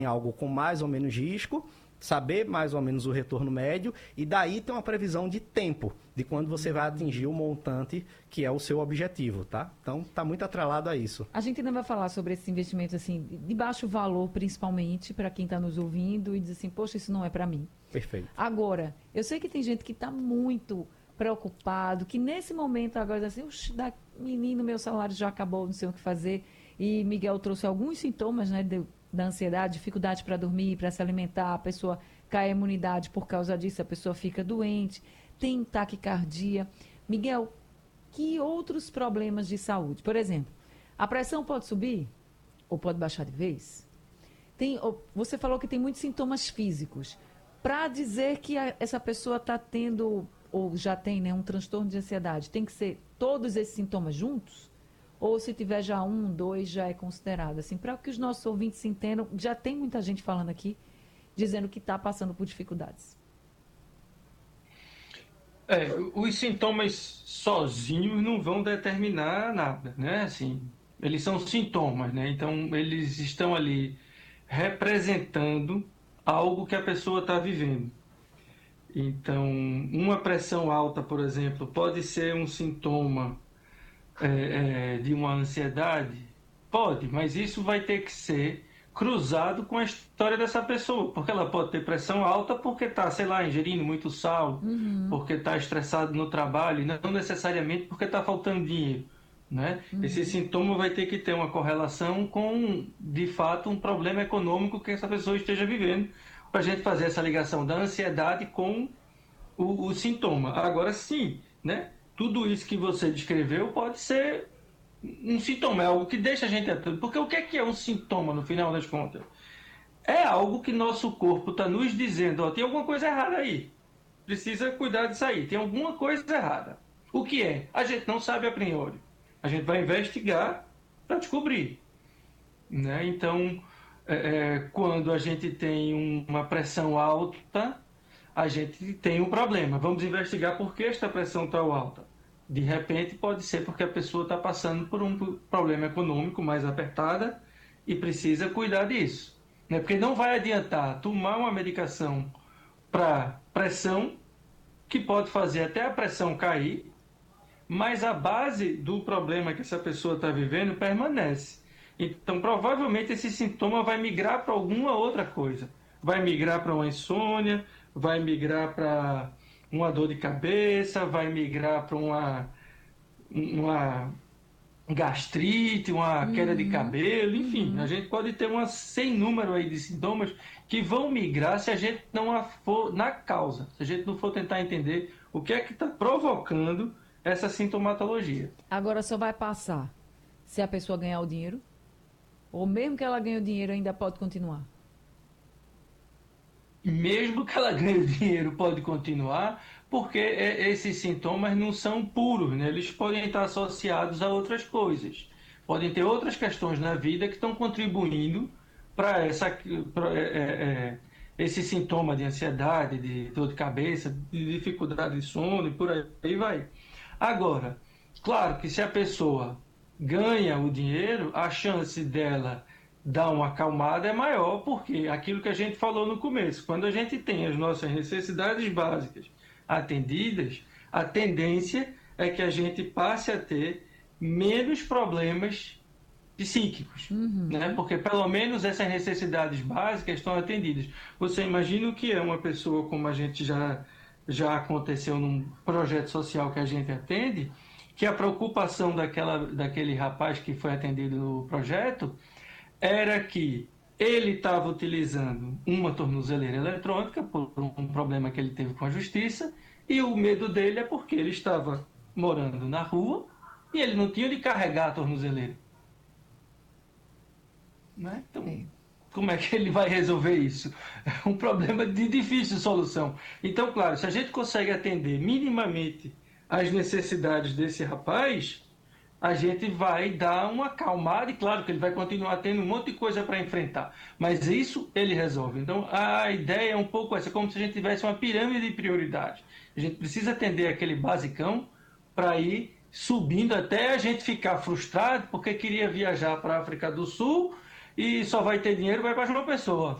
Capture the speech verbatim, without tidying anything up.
algo com mais ou menos risco, saber mais ou menos o retorno médio e daí ter uma previsão de tempo, de quando você vai atingir o montante que é o seu objetivo, tá? Então, está muito atrelado a isso. A gente ainda vai falar sobre esses investimentos assim, de baixo valor, principalmente, para quem está nos ouvindo e diz assim, poxa, isso não é para mim. Perfeito. Agora, eu sei que tem gente que está muito preocupado, que nesse momento agora diz assim, da, menino, meu salário já acabou, não sei o que fazer. E Miguel trouxe alguns sintomas, né, de, da ansiedade, dificuldade para dormir, para se alimentar, a pessoa cai a imunidade por causa disso, a pessoa fica doente, tem taquicardia. Miguel, que outros problemas de saúde? Por exemplo, a pressão pode subir ou pode baixar de vez? Tem, você falou que tem muitos sintomas físicos. Para dizer que a, essa pessoa está tendo, ou já tem, né, um transtorno de ansiedade, tem que ser todos esses sintomas juntos? Ou se tiver já um, dois, já é considerado? Assim, para que os nossos ouvintes se entendam, já tem muita gente falando aqui, dizendo que está passando por dificuldades. É, os sintomas sozinhos não vão determinar nada, né? Assim, eles são sintomas, né? Então, eles estão ali representando algo que a pessoa está vivendo. Então, uma pressão alta, por exemplo, pode ser um sintoma é, é, de uma ansiedade? Pode, mas isso vai ter que ser cruzado com a história dessa pessoa, porque ela pode ter pressão alta porque está, sei lá, ingerindo muito sal, uhum. porque está estressado no trabalho, e não necessariamente porque está faltando dinheiro. Né? Uhum. Esse sintoma vai ter que ter uma correlação com, de fato, um problema econômico que essa pessoa esteja vivendo, para a gente fazer essa ligação da ansiedade com o, o sintoma. Agora sim, né? Tudo isso que você descreveu pode ser um sintoma, é algo que deixa a gente atento. Porque o que é que é um sintoma, no final das contas? É algo que nosso corpo está nos dizendo, ó, tem alguma coisa errada aí. Precisa cuidar disso aí, tem alguma coisa errada. O que é? A gente não sabe a priori. A gente vai investigar para descobrir. Né? Então, é, é, quando a gente tem um, uma pressão alta, a gente tem um problema. Vamos investigar por que esta pressão está alta. De repente, pode ser porque a pessoa está passando por um problema econômico mais apertado e precisa cuidar disso. Né? Porque não vai adiantar tomar uma medicação para pressão, que pode fazer até a pressão cair, mas a base do problema que essa pessoa está vivendo permanece. Então, provavelmente, esse sintoma vai migrar para alguma outra coisa. Vai migrar para uma insônia, vai migrar para uma dor de cabeça, vai migrar para uma, uma gastrite, uma uhum. queda de cabelo, enfim. Uhum. A gente pode ter uma sem número aí de sintomas que vão migrar se a gente não for na causa, se a gente não for tentar entender o que é que está provocando essa sintomatologia. Agora só vai passar se a pessoa ganhar o dinheiro? Ou mesmo que ela ganhe o dinheiro, ainda pode continuar? Mesmo que ela ganhe o dinheiro, pode continuar, porque esses sintomas não são puros, né? Eles podem estar associados a outras coisas. Podem ter outras questões na vida que estão contribuindo para essa, pra, é, é, esse sintoma de ansiedade, de dor de cabeça, de dificuldade de sono e por aí vai. Agora, claro que se a pessoa ganha o dinheiro, a chance dela dar uma acalmada é maior, porque aquilo que a gente falou no começo, quando a gente tem as nossas necessidades básicas atendidas, a tendência é que a gente passe a ter menos problemas psíquicos, uhum. né? Porque pelo menos essas necessidades básicas estão atendidas. Você imagina o que é uma pessoa, como a gente já, já aconteceu num projeto social que a gente atende, que a preocupação daquela, daquele rapaz que foi atendido no projeto era que ele estava utilizando uma tornozeleira eletrônica por um problema que ele teve com a justiça, e o medo dele é porque ele estava morando na rua e ele não tinha de carregar a tornozeleira. Né? Então, como é que ele vai resolver isso? É um problema de difícil solução. Então, claro, se a gente consegue atender minimamente as necessidades desse rapaz, a gente vai dar uma acalmada, e claro que ele vai continuar tendo um monte de coisa para enfrentar, mas isso ele resolve. Então a ideia é um pouco essa, como se a gente tivesse uma pirâmide de prioridades. A gente precisa atender aquele basicão para ir subindo até a gente ficar frustrado porque queria viajar para a África do Sul e só vai ter dinheiro, vai para João Pessoa.